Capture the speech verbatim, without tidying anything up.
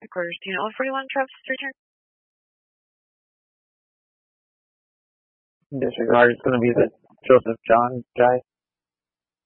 Headquarters, do you know forty-one Travis return? Disregard, it's going to be the Joseph John guy.